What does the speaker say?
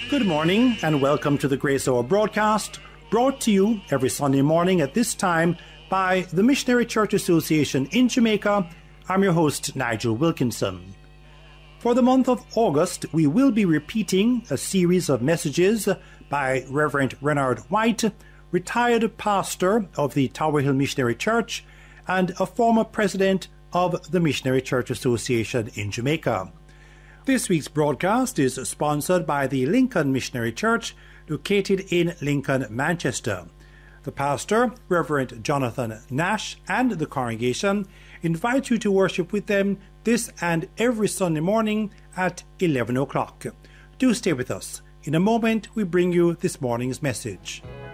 Good morning and welcome to the Grace Hour broadcast, brought to you every Sunday morning at this time by the Missionary Church Association in Jamaica. I'm your host, Nigel Wilkinson. For the month of August, we will be repeating a series of messages by Reverend Renard White, retired pastor of the Tower Hill Missionary Church and a former president of the Missionary Church Association in Jamaica. This week's broadcast is sponsored by the Lincoln Missionary Church, located in Lincoln, Manchester. The pastor, Reverend Jonathan Nash, and the congregation invite you to worship with them this and every Sunday morning at 11 o'clock. Do stay with us. In a moment, we bring you this morning's message.